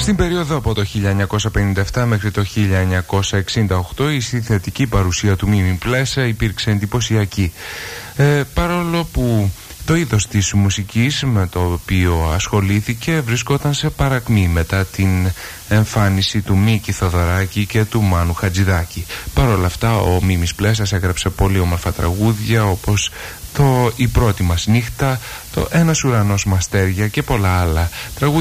Στην περίοδο από το 1957 μέχρι το 1968 η συνθετική παρουσία του Μίμη Πλέσα υπήρξε εντυπωσιακή. Παρόλο που το είδος της μουσικής με το οποίο ασχολήθηκε βρισκόταν σε παρακμή μετά την εμφάνιση του Μίκη Θοδωράκη και του Μάνου Χατζηδάκη. Παρ' όλα αυτά ο Μίμης Πλέσας έγραψε πολύ όμορφα τραγούδια όπως το «Η πρώτη μας νύχτα», το «Ένας ουρανός μαστέρια» και πολλά άλλα τραγούδια